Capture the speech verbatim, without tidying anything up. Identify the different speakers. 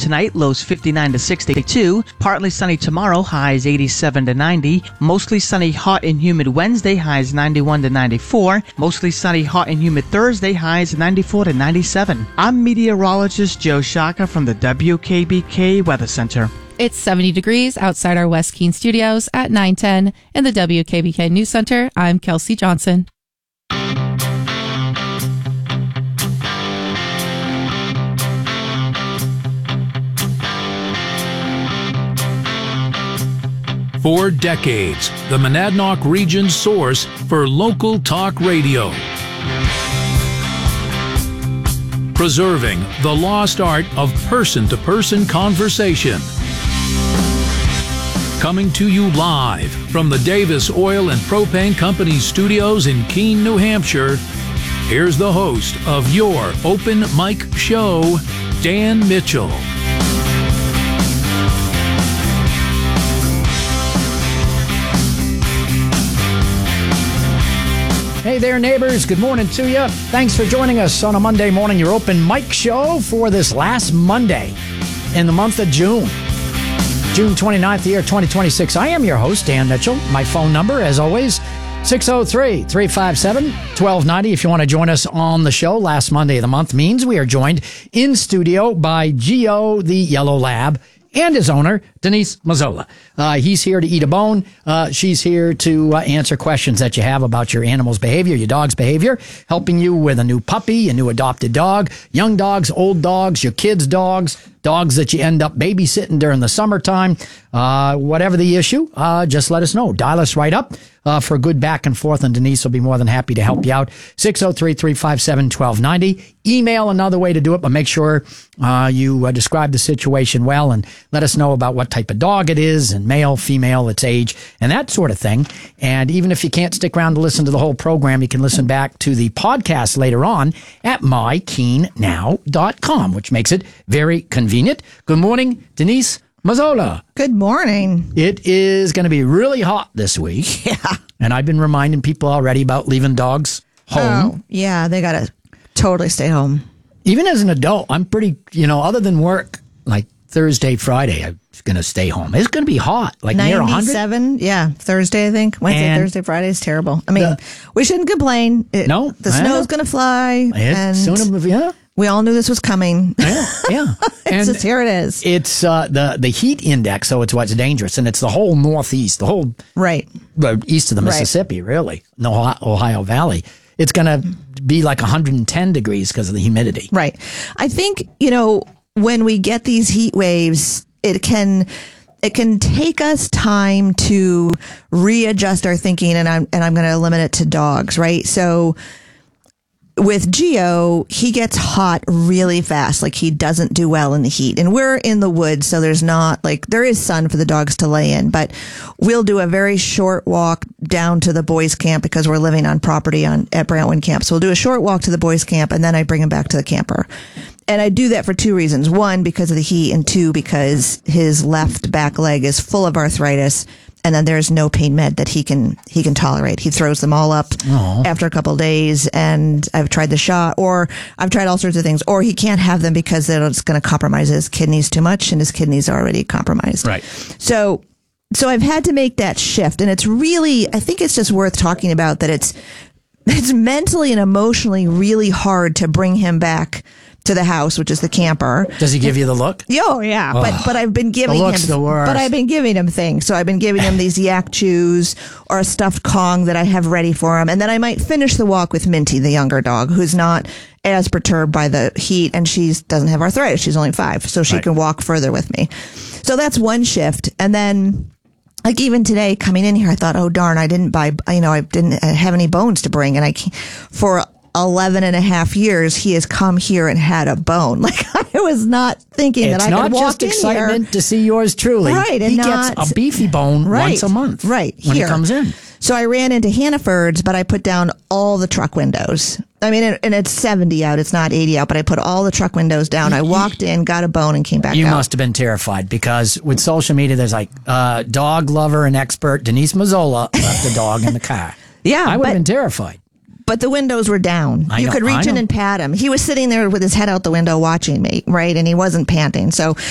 Speaker 1: tonight, lows fifty-nine to sixty-two. Partly sunny tomorrow, highs eighty-seven to ninety. Mostly sunny, hot and humid Wednesday, highs ninety-one to ninety-four. Mostly sunny, hot and humid Thursday, highs ninety-four to ninety-seven. I'm meteorologist Joe Shaka from the W K B K Weather Center.
Speaker 2: It's seventy degrees outside our West Keene studios at nine ten. In the W K B K News Center, I'm Kelsey Johnson.
Speaker 3: For decades, the Monadnock region's source for local talk radio. Preserving the lost art of person-to-person conversation. Coming to you live from the Davis Oil and Propane Company studios in Keene, New Hampshire, here's the host of your Open Mic Show, Dan Mitchell.
Speaker 4: Hey there, neighbors. Good morning to you. Thanks for joining us on a Monday morning, your Open Mic Show for this last Monday in the month of June. June twenty-ninth, the year twenty twenty-six. I am your host, Dan Mitchell. My phone number, as always, six oh three, three five seven, one two nine oh. If you want to join us on the show, last Monday of the month means we are joined in studio by Geo, the Yellow Lab, and his owner, Denise Mazzola. Uh, he's here to eat a bone. Uh, she's here to uh, answer questions that you have about your animal's behavior, your dog's behavior, helping you with a new puppy, a new adopted dog, young dogs, old dogs, your kids' dogs, dogs that you end up babysitting during the summertime. Uh, whatever the issue, uh, just let us know. Dial us right up uh, for a good back and forth, and Denise will be more than happy to help you out. six oh three, three five seven, one two nine oh. Email, another way to do it, but make sure uh, you uh, describe the situation well and let us know about what type of dog it is, and male, female, its age, and that sort of thing. And even if you can't stick around to listen to the whole program, you can listen back to the podcast later on at my keene now dot com, which makes it very convenient. Good morning, Denise Mazzola.
Speaker 5: Good morning.
Speaker 4: It is going to be really hot this week.
Speaker 5: Yeah.
Speaker 4: And I've been reminding people already about leaving dogs home.
Speaker 5: Oh, yeah, they got to totally stay home.
Speaker 4: Even as an adult, I'm pretty, you know, other than work, like Thursday, Friday, I'm going to stay home. It's going to be hot, like near one hundred.
Speaker 5: ninety-seven, yeah, Thursday, I think. Wednesday,
Speaker 4: And
Speaker 5: Thursday, Friday is terrible. I mean,
Speaker 4: the-
Speaker 5: we shouldn't complain. It,
Speaker 4: No,
Speaker 5: The
Speaker 4: I
Speaker 5: snow's
Speaker 4: know.
Speaker 5: going to fly.
Speaker 4: It,
Speaker 5: and
Speaker 4: sooner, yeah.
Speaker 5: we all knew this was coming.
Speaker 4: Yeah, yeah.
Speaker 5: It's
Speaker 4: And
Speaker 5: just, here it is.
Speaker 4: It's uh, the the heat index, so it's what's dangerous, and it's the whole Northeast, the whole
Speaker 5: Right.
Speaker 4: uh, east of the
Speaker 5: Right.
Speaker 4: Mississippi, really, the Ohio, Ohio Valley. It's going to be like one hundred ten degrees because of the humidity.
Speaker 5: Right. I think, you know, when we get these heat waves, it can it can take us time to readjust our thinking, and I'm and I'm going to limit it to dogs, right? So with Geo, he gets hot really fast. Like, he doesn't do well in the heat. And we're in the woods, so there's not, like, there is sun for the dogs to lay in. But we'll do a very short walk down to the boys' camp because we're living on property on at Brantwood Camp. So we'll do a short walk to the boys' camp, and then I bring him back to the camper. And I do that for two reasons. One, because of the heat, and two, because his left back leg is full of arthritis. And then there's no pain med that he can he can tolerate. He throws them all up
Speaker 4: Aww.
Speaker 5: after a couple of days, and I've tried the shot, or I've tried all sorts of things, or he can't have them because it's going to compromise his kidneys too much, and his kidneys are already compromised.
Speaker 4: Right.
Speaker 5: So, so I've had to make that shift, and it's really, I think it's just worth talking about that. It's it's mentally and emotionally really hard to bring him back to the house, which is the camper.
Speaker 4: Does he give you the look?
Speaker 5: Oh yeah, but but I've been giving
Speaker 4: the
Speaker 5: him
Speaker 4: look's the worst.
Speaker 5: But I've been giving him things. So I've been giving him these yak chews or a stuffed Kong that I have ready for him, and then I might finish the walk with Minty, the younger dog, who's not as perturbed by the heat, and she doesn't have arthritis. She's only five, so she
Speaker 4: Right.
Speaker 5: can walk further with me. So that's one shift, and then. Like even today coming in here, I thought, oh darn, I didn't buy, you know, I didn't have any bones to bring. And I, for eleven and a half years, he has come here and had a bone. Like, I was not thinking
Speaker 4: It's
Speaker 5: that I
Speaker 4: not
Speaker 5: could walk
Speaker 4: just
Speaker 5: in
Speaker 4: excitement
Speaker 5: here.
Speaker 4: to see yours truly.
Speaker 5: Right, and
Speaker 4: he
Speaker 5: not-
Speaker 4: gets a beefy bone
Speaker 5: Right,
Speaker 4: once a month.
Speaker 5: right,
Speaker 4: when
Speaker 5: here.
Speaker 4: he comes in.
Speaker 5: So I ran into Hannaford's, but I put down all the truck windows. I mean, and it's seventy out. It's not eighty out, but I put all the truck windows down. I walked in, got a bone, and came back
Speaker 4: You
Speaker 5: out.
Speaker 4: must have been terrified because with social media, there's like uh, dog lover and expert Denise Mazzola left a dog in the car.
Speaker 5: Yeah,
Speaker 4: I would have
Speaker 5: but-
Speaker 4: been terrified.
Speaker 5: But the windows were down.
Speaker 4: I
Speaker 5: you
Speaker 4: know,
Speaker 5: could
Speaker 4: I
Speaker 5: reach in
Speaker 4: know.
Speaker 5: and pat him. He was sitting there with his head out the window watching me, right? And he wasn't panting. So